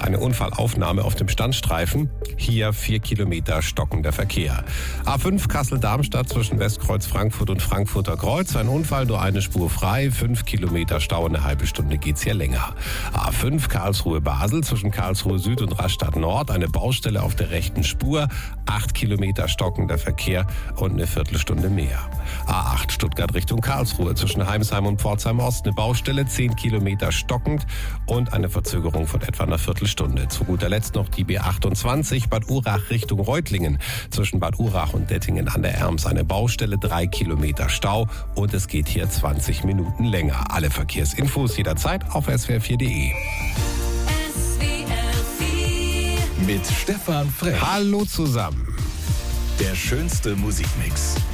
Eine Unfallaufnahme auf dem Standstreifen. Hier 4 Kilometer stockender Verkehr. A5 Kassel-Darmstadt zwischen Westkreuz Frankfurt und Frankfurter Kreuz. Ein Unfall, nur eine Spur frei. 5 Kilometer Stau, eine halbe Stunde geht's hier länger. A5 Karlsruhe-Basel zwischen Karlsruhe Süd und Rastatt Nord. Eine Baustelle auf der rechten Spur. 8 Kilometer stockender Verkehr und eine Viertelstunde mehr. A8 Stuttgart Richtung Karlsruhe zwischen Heimsheim und Pforzheim Ost. Eine Baustelle, 10 Kilometer stockend und eine Verzögerung von etwa einer Viertelstunde. Zu guter Letzt noch die B28 Bad Urach Richtung Reutlingen. Zwischen Bad Urach und Dettingen an der Erms eine Baustelle, 3 Kilometer Stau und es geht hier 20 Minuten länger. Alle Verkehrsinfos jederzeit auf swr4.de. Mit Stefan Frech. Hallo zusammen. Der schönste Musikmix.